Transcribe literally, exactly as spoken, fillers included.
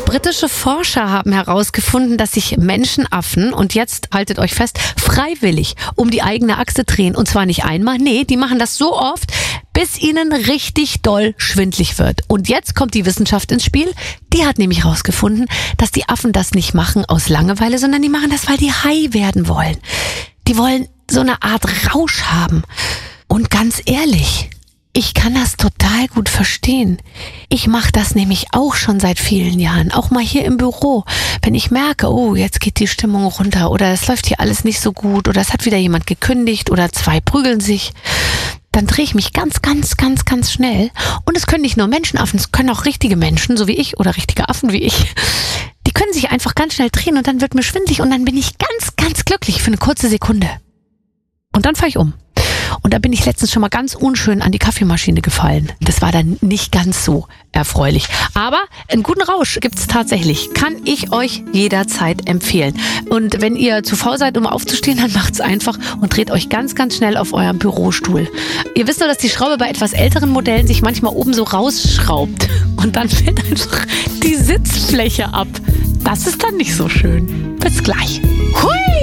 Britische Forscher haben herausgefunden, dass sich Menschenaffen, und jetzt haltet euch fest, freiwillig um die eigene Achse drehen. Und zwar nicht einmal, nee, die machen das so oft, bis ihnen richtig doll schwindlig wird. Und jetzt kommt die Wissenschaft ins Spiel. Die hat nämlich herausgefunden, dass die Affen das nicht machen aus Langeweile, sondern die machen das, weil die high werden wollen. Die wollen so eine Art Rausch haben. Und ganz ehrlich, ich kann das total gut verstehen. Ich mache das nämlich auch schon seit vielen Jahren, auch mal hier im Büro. Wenn ich merke, oh, jetzt geht die Stimmung runter oder es läuft hier alles nicht so gut oder es hat wieder jemand gekündigt oder zwei prügeln sich, dann drehe ich mich ganz, ganz, ganz, ganz schnell. Und es können nicht nur Menschenaffen, es können auch richtige Menschen, so wie ich, oder richtige Affen wie ich. Die können sich einfach ganz schnell drehen und dann wird mir schwindelig und dann bin ich ganz, ganz glücklich für eine kurze Sekunde. Und dann fahre ich um. Und da bin ich letztens schon mal ganz unschön an die Kaffeemaschine gefallen. Das war dann nicht ganz so erfreulich. Aber einen guten Rausch gibt's tatsächlich. Kann ich euch jederzeit empfehlen. Und wenn ihr zu faul seid, um aufzustehen, dann macht's einfach und dreht euch ganz, ganz schnell auf eurem Bürostuhl. Ihr wisst nur, dass die Schraube bei etwas älteren Modellen sich manchmal oben so rausschraubt. Und dann fällt einfach die Sitzfläche ab. Das ist dann nicht so schön. Bis gleich. Hui!